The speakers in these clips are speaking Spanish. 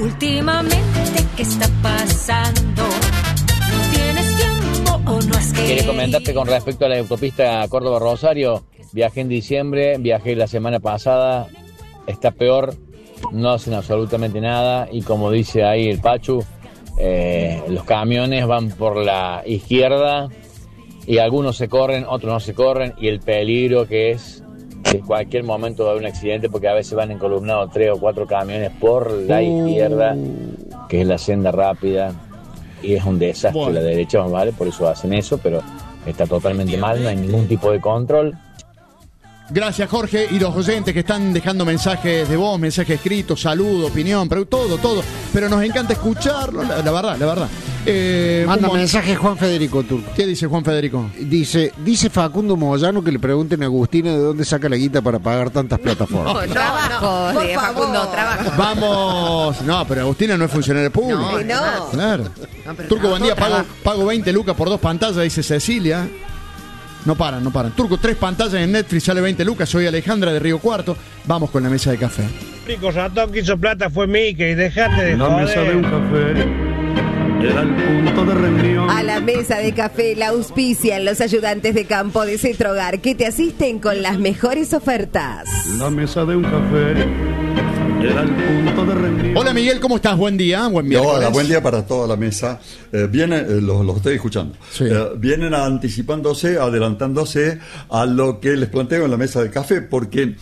Últimamente, ¿qué está pasando? ¿No tienes tiempo o no has querido? Quería comentarte con respecto a la autopista Córdoba-Rosario. Viajé en diciembre, viajé la semana pasada. Está peor, no hacen absolutamente nada. Y como dice ahí el Pachu, los camiones van por la izquierda y algunos se corren, otros no se corren. Y el peligro que es que en cualquier momento va a haber un accidente, porque a veces van encolumnados 3 o 4 camiones por la izquierda, que es la senda rápida, y es un desastre. Bueno. La derecha, ¿vale? Por eso hacen eso, pero está totalmente mal, no hay ningún tipo de control. Gracias, Jorge, y los oyentes que están dejando mensajes de voz, mensajes escritos, saludo, opinión, pero todo. Pero nos encanta escucharlo, la verdad. Manda mensaje Juan Federico Turco. ¿Qué dice Juan Federico? Dice Facundo Moyano que le pregunten a Agustina de dónde saca la guita para pagar tantas plataformas. Trabajo, de Facundo, trabajo. Vamos. No, pero Agustina no es funcionario público. No. Claro. Turco, buen día, pago 20 lucas por 2 pantallas, dice Cecilia. No paran. Turco, 3 pantallas en Netflix, sale 20 lucas. Soy Alejandra de Río Cuarto. Vamos con la mesa de café. El único ratón que hizo plata fue Mickey, dejate de La joder. mesa de un café era el punto de reunión. A la mesa de café la auspician los ayudantes de campo de Cetrogar, que te asisten con las mejores ofertas. La mesa de un café era el punto de reunión. Hola Miguel, ¿cómo estás? Buen día, buen miércoles. Hola, buen día para toda la mesa. Los estoy escuchando. Sí. Vienen adelantándose a lo que les planteo en la mesa de café, porque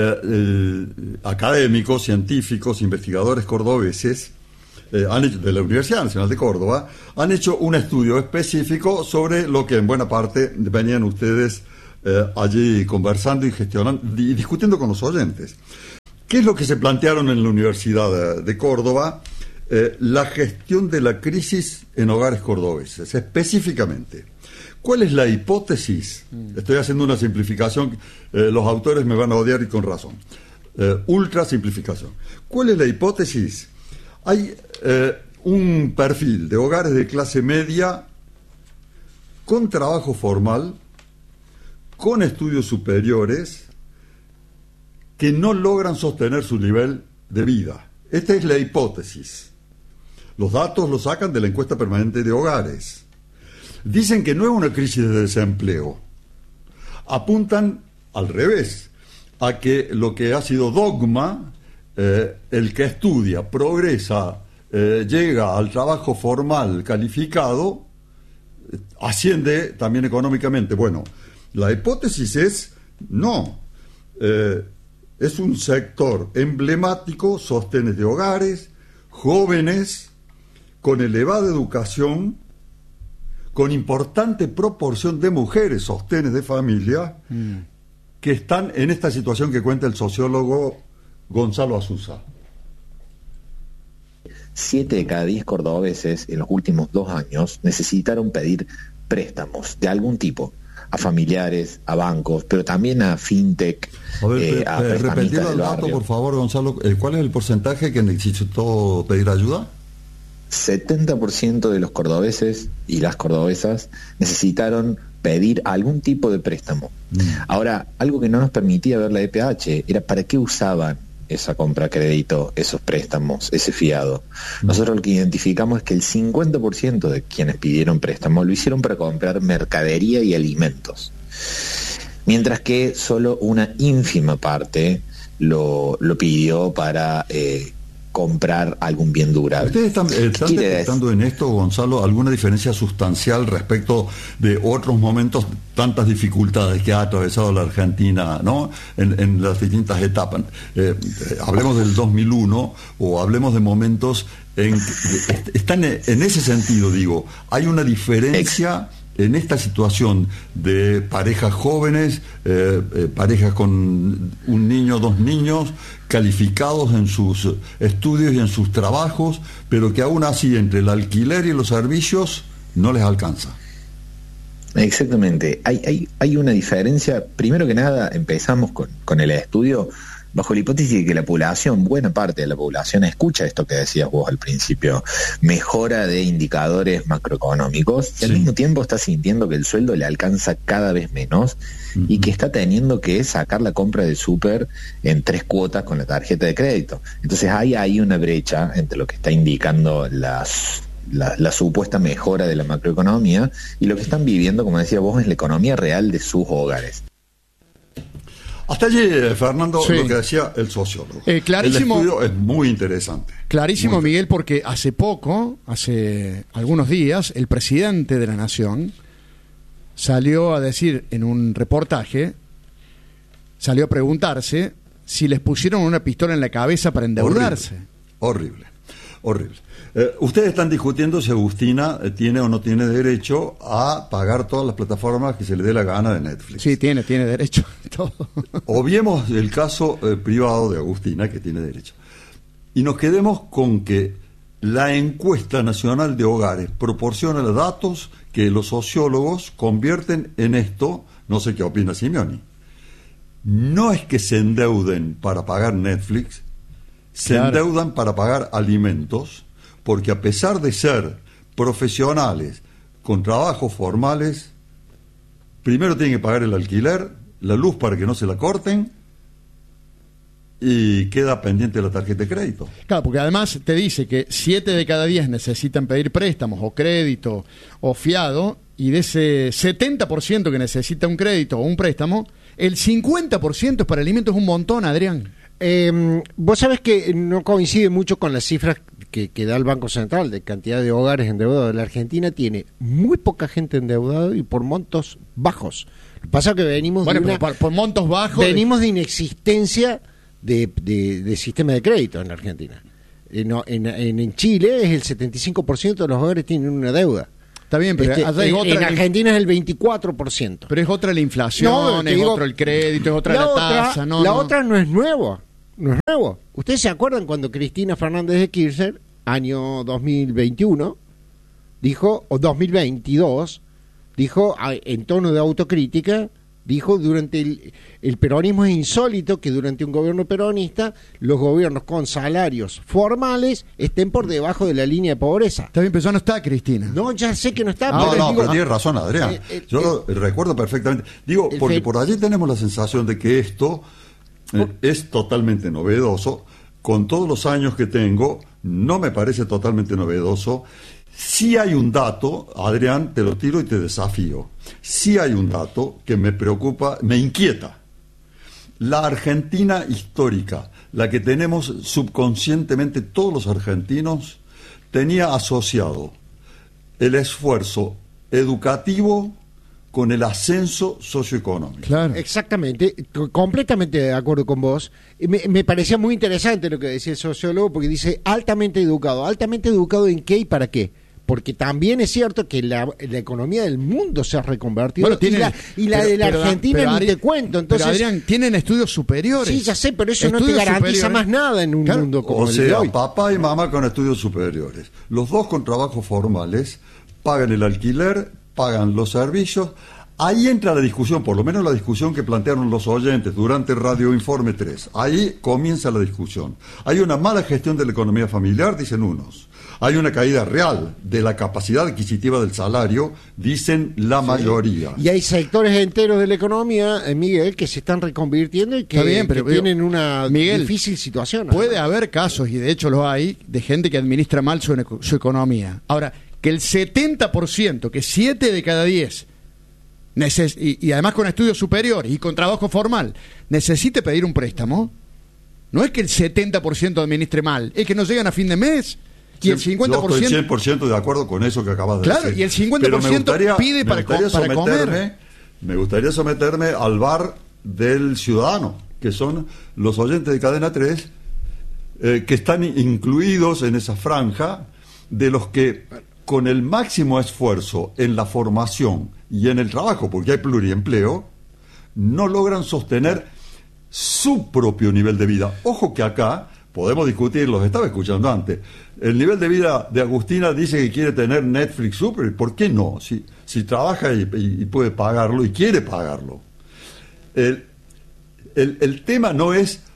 académicos, científicos, investigadores cordobeses han hecho, de la Universidad Nacional de Córdoba, han hecho un estudio específico sobre lo que en buena parte venían ustedes allí conversando y gestionando y discutiendo con los oyentes. ¿Qué es lo que se plantearon en la Universidad de Córdoba? La gestión de la crisis en hogares cordobeses, específicamente. ¿Cuál es la hipótesis? Estoy haciendo una simplificación, los autores me van a odiar y con razón. Ultra simplificación. ¿Cuál es la hipótesis? Hay un perfil de hogares de clase media con trabajo formal, con estudios superiores, que no logran sostener su nivel de vida. Esta es la hipótesis. Los datos los sacan de la encuesta permanente de hogares. Dicen que no es una crisis de desempleo. Apuntan al revés, a que lo que ha sido dogma, el que estudia, progresa, llega al trabajo formal calificado, asciende también económicamente. Bueno, la hipótesis es no. Es un sector emblemático, sostenes de hogares, jóvenes, con elevada educación, con importante proporción de mujeres, sostenes de familia, que están en esta situación que cuenta el sociólogo Gonzalo Azusa. 7 de cada 10 cordobeses en los últimos 2 años necesitaron pedir préstamos de algún tipo, a familiares, a bancos, pero también a fintech, a ver, a repetir prestamistas el del dato, barrio. por favor, Gonzalo. ¿Cuál es el porcentaje que necesitó pedir ayuda? 70% de los cordobeses y las cordobesas necesitaron pedir algún tipo de préstamo. Ahora, algo que no nos permitía ver la EPH era para qué usaban esa compra a crédito, esos préstamos, ese fiado. Nosotros lo que identificamos es que el 50% de quienes pidieron préstamo lo hicieron para comprar mercadería y alimentos, mientras que solo una ínfima parte lo pidió para comprar algún bien durable. ¿Ustedes están detectando en esto, Gonzalo, alguna diferencia sustancial respecto de otros momentos, tantas dificultades que ha atravesado la Argentina, ¿no? En las distintas etapas? Hablemos del 2001 o hablemos de momentos en que están en ese sentido, digo, hay una diferencia en esta situación de parejas jóvenes, parejas con un niño, 2 niños, calificados en sus estudios y en sus trabajos, pero que aún así entre el alquiler y los servicios no les alcanza. Exactamente. Hay una diferencia. Primero que nada, empezamos con el estudio bajo la hipótesis de que la población, buena parte de la población, escucha esto que decías vos al principio, mejora de indicadores macroeconómicos, y al mismo tiempo está sintiendo que el sueldo le alcanza cada vez menos y que está teniendo que sacar la compra de súper en 3 cuotas con la tarjeta de crédito. Entonces hay ahí una brecha entre lo que está indicando la supuesta mejora de la macroeconomía y lo que están viviendo, como decía vos, es la economía real de sus hogares. Hasta allí, Fernando, lo que decía el sociólogo. Clarísimo, el estudio es muy interesante. Clarísimo, Miguel, porque hace algunos días, el presidente de la Nación salió a decir en un reportaje, salió a preguntarse si les pusieron una pistola en la cabeza para endeudarse. Horrible. Ustedes están discutiendo si Agustina tiene o no tiene derecho a pagar todas las plataformas que se le dé la gana de Netflix. Sí, tiene derecho a todo. Obviemos el caso privado de Agustina, que tiene derecho. Y nos quedemos con que la encuesta nacional de hogares proporciona los datos que los sociólogos convierten en esto, no sé qué opina Simeoni. No es que se endeuden para pagar Netflix, se endeudan para pagar alimentos, porque a pesar de ser profesionales con trabajos formales, primero tienen que pagar el alquiler, la luz para que no se la corten, y queda pendiente la tarjeta de crédito. Claro, porque además te dice que 7 de cada 10 necesitan pedir préstamos o crédito o fiado, y de ese 70% que necesita un crédito o un préstamo, el 50% es para alimentos. Es un montón, Adrián. Vos sabés que no coincide mucho con las cifras que da el Banco Central de cantidad de hogares endeudados. La Argentina tiene muy poca gente endeudada y por montos bajos. Lo que pasa es que venimos por montos bajos de inexistencia de sistema de crédito en la Argentina. En Chile es el 75% de los hogares tienen una deuda. Está bien, pero en Argentina es el 24%. Pero es otra la inflación, es otro el crédito, es otra la tasa. La otra no es nuevo. ¿Ustedes se acuerdan cuando Cristina Fernández de Kirchner, año 2021, dijo, o 2022, dijo, en tono de autocrítica, dijo, durante el peronismo es insólito que durante un gobierno peronista los gobiernos con salarios formales estén por debajo de la línea de pobreza? Está bien, pero ya no está Cristina. No, ya sé que no está. Pero tiene razón, Adrián. Yo lo recuerdo perfectamente. Digo, porque por allí tenemos la sensación de que esto es totalmente novedoso. Con todos los años que tengo, no me parece totalmente novedoso. Sí hay un dato, Adrián, te lo tiro y te desafío. Sí hay un dato que me preocupa, me inquieta. La Argentina histórica, la que tenemos subconscientemente todos los argentinos, tenía asociado el esfuerzo educativo con el ascenso socioeconómico. Claro. Exactamente, completamente de acuerdo con vos. Me parecía muy interesante lo que decía el sociólogo, porque dice altamente educado. ¿Altamente educado en qué y para qué? Porque también es cierto que la economía del mundo se ha reconvertido, y la de la Argentina ni te cuento. Entonces, pero Adrián, tienen estudios superiores. Sí, ya sé, pero eso no te garantiza más nada en un mundo como el de hoy. Papá y mamá con estudios superiores, los dos con trabajos formales, pagan el alquiler, pagan los servicios. Ahí entra la discusión, por lo menos la discusión que plantearon los oyentes durante Radio Informe 3. Ahí comienza la discusión. Hay una mala gestión de la economía familiar, dicen unos. Hay una caída real de la capacidad adquisitiva del salario, dicen la mayoría. Y hay sectores enteros de la economía, Miguel, que se están reconvirtiendo y que tienen una difícil situación. Puede haber casos, y de hecho los hay, de gente que administra mal su economía. Ahora, que el 70%, que 7 de cada 10, y además con estudios superiores y con trabajo formal, necesite pedir un préstamo, no es que el 70% administre mal, es que no llegan a fin de mes. Y el 50%... Yo estoy 100% de acuerdo con eso que acabas de decir. Claro, y el 50% pide para comer. Me gustaría someterme al bar del ciudadano, que son los oyentes de Cadena 3, que están incluidos en esa franja de los que con el máximo esfuerzo en la formación y en el trabajo, porque hay pluriempleo, no logran sostener su propio nivel de vida. Ojo que acá podemos discutir, los estaba escuchando antes, el nivel de vida de Agustina dice que quiere tener Netflix Super, ¿por qué no? Si trabaja y puede pagarlo y quiere pagarlo. El tema no es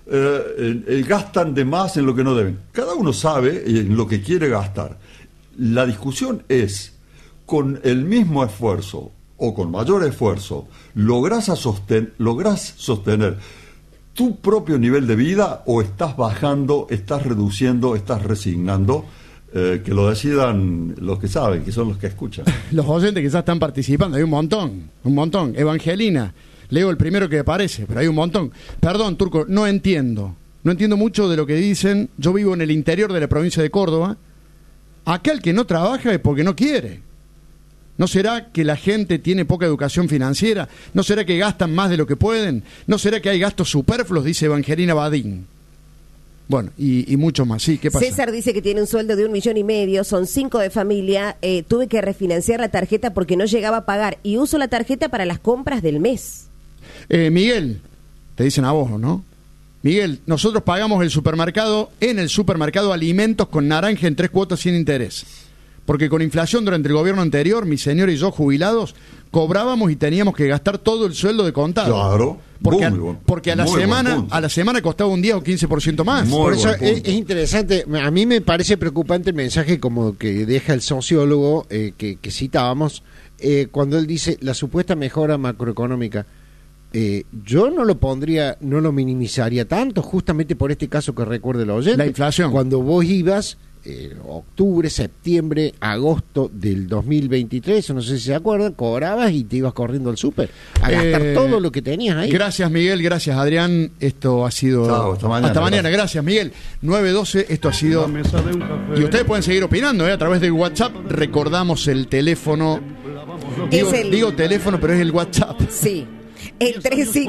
gastan de más en lo que no deben. Cada uno sabe en lo que quiere gastar. La discusión es, con el mismo esfuerzo o con mayor esfuerzo, lográs sostener tu propio nivel de vida, o estás bajando, estás reduciendo, estás resignando. Que lo decidan los que saben, que son los que escuchan. Los oyentes que ya están participando, hay un montón. Evangelina, leo el primero que aparece, pero hay un montón. Perdón, Turco, no entiendo mucho de lo que dicen. Yo vivo en el interior de la provincia de Córdoba. Acá el que no trabaja es porque no quiere. ¿No será que la gente tiene poca educación financiera? ¿No será que gastan más de lo que pueden? ¿No será que hay gastos superfluos? Dice Evangelina Badín. Bueno, y mucho más, sí, ¿qué pasa? César dice que tiene un sueldo de 1,5 millones, son 5 de familia, tuve que refinanciar la tarjeta porque no llegaba a pagar y uso la tarjeta para las compras del mes. Miguel, te dicen a vos, ¿no? Miguel, nosotros pagamos en el supermercado alimentos con naranja en 3 cuotas sin interés. Porque con inflación durante el gobierno anterior, mi señor y yo jubilados, cobrábamos y teníamos que gastar todo el sueldo de contado. Claro. Porque a la semana costaba un 10 o 15% más. Por eso es interesante. A mí me parece preocupante el mensaje como que deja el sociólogo que citábamos cuando él dice la supuesta mejora macroeconómica. Yo no lo minimizaría tanto, justamente por este caso que recuerda el oyente. La inflación. Cuando vos ibas octubre, septiembre, agosto del 2023, no sé si se acuerdan, cobrabas y te ibas corriendo al súper a gastar todo lo que tenías ahí. Gracias, Miguel, gracias, Adrián. Esto ha sido... Chao, hasta mañana. Gracias, Miguel. 9:12, esto ha sido... Y ustedes pueden seguir opinando a través del WhatsApp. Recordamos el teléfono. Digo teléfono, pero es el WhatsApp. Sí. El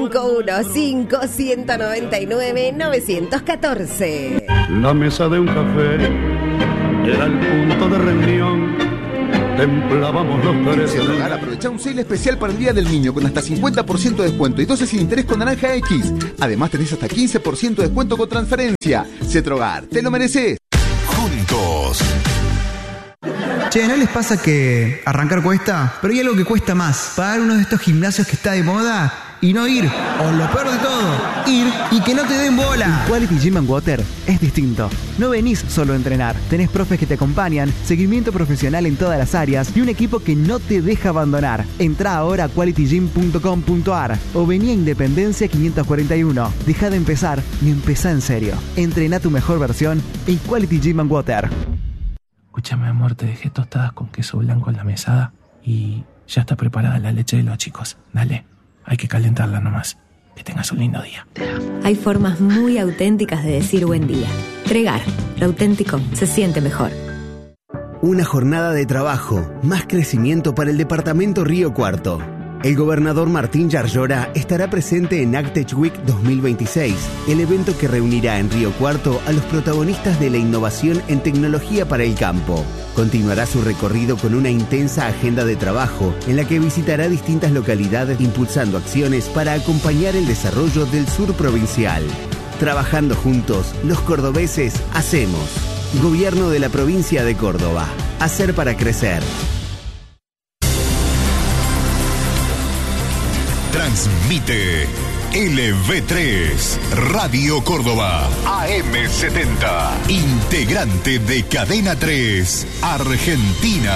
351-599-914. La mesa de un café era el punto de reunión. Templábamos los tres. Cetrogar, aprovecha un sale especial para el Día del Niño con hasta 50% de descuento y 12 sin interés con Naranja X. Además tenés hasta 15% de descuento con transferencia. Cetrogar, te lo mereces. Juntos. Che, ¿no les pasa que arrancar cuesta? Pero hay algo que cuesta más. Pagar uno de estos gimnasios que está de moda y no ir. O lo peor de todo, ir y que no te den bola. Quality Gym & Water es distinto. No venís solo a entrenar. Tenés profes que te acompañan, seguimiento profesional en todas las áreas y un equipo que no te deja abandonar. Entrá ahora a qualitygym.com.ar o vení a Independencia 541. Deja de empezar y empezá en serio. Entrená tu mejor versión en Quality Gym & Water. Escúchame, amor, te dejé tostadas con queso blanco en la mesada y ya está preparada la leche de los chicos. Dale, hay que calentarla nomás. Que tengas un lindo día. Hay formas muy auténticas de decir buen día. Tregar, lo auténtico se siente mejor. Una jornada de trabajo, más crecimiento para el departamento Río Cuarto. El gobernador Martín Yarlora estará presente en AgTech Week 2026, el evento que reunirá en Río Cuarto a los protagonistas de la innovación en tecnología para el campo. Continuará su recorrido con una intensa agenda de trabajo en la que visitará distintas localidades impulsando acciones para acompañar el desarrollo del sur provincial. Trabajando juntos, los cordobeses hacemos. Gobierno de la provincia de Córdoba. Hacer para crecer. Transmite LV3, Radio Córdoba, AM70, integrante de Cadena 3, Argentina.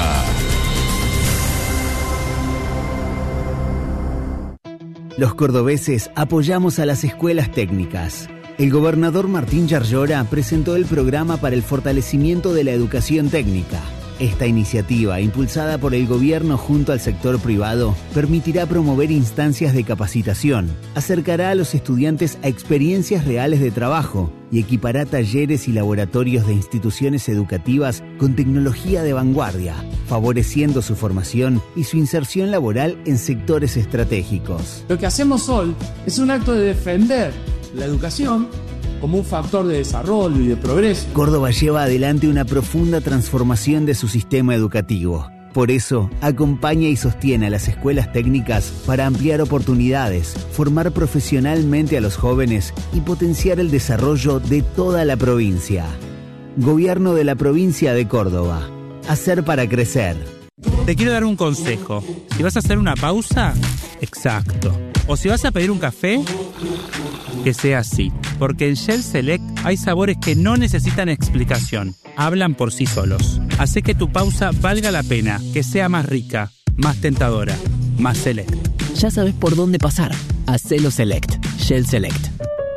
Los cordobeses apoyamos a las escuelas técnicas. El gobernador Martín Yarlora presentó el programa para el fortalecimiento de la educación técnica. Esta iniciativa, impulsada por el gobierno junto al sector privado, permitirá promover instancias de capacitación, acercará a los estudiantes a experiencias reales de trabajo y equipará talleres y laboratorios de instituciones educativas con tecnología de vanguardia, favoreciendo su formación y su inserción laboral en sectores estratégicos. Lo que hacemos hoy es un acto de defender la educación como un factor de desarrollo y de progreso. Córdoba lleva adelante una profunda transformación de su sistema educativo. Por eso, acompaña y sostiene a las escuelas técnicas para ampliar oportunidades, formar profesionalmente a los jóvenes y potenciar el desarrollo de toda la provincia. Gobierno de la provincia de Córdoba. Hacer para crecer. Te quiero dar un consejo. Si vas a hacer una pausa, exacto. O si vas a pedir un café, que sea así. Porque en Shell Select hay sabores que no necesitan explicación, hablan por sí solos. Hace que tu pausa valga la pena, que sea más rica, más tentadora, más Select. Ya sabes por dónde pasar. Hacelo Select. Shell Select.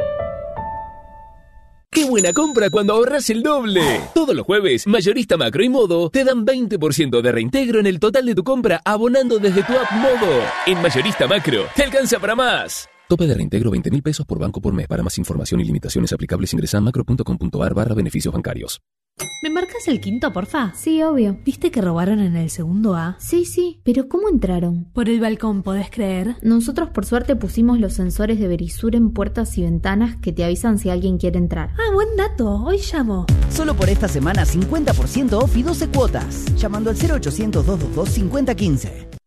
¡Qué buena compra cuando ahorras el doble! Todos los jueves, Mayorista Macro y Modo te dan 20% de reintegro en el total de tu compra abonando desde tu app Modo. En Mayorista Macro, te alcanza para más. Tope de reintegro 20.000 pesos por banco por mes. Para más información y limitaciones aplicables ingresa a macro.com.ar/beneficios bancarios. ¿Me marcas el quinto, porfa? Sí, obvio. ¿Viste que robaron en el segundo A? Sí, pero ¿cómo entraron? Por el balcón, ¿podés creer? Nosotros por suerte pusimos los sensores de Verisur en puertas y ventanas que te avisan si alguien quiere entrar. Ah, buen dato. Hoy llamo. Solo por esta semana 50% off y 12 cuotas. Llamando al 0800 222 5015.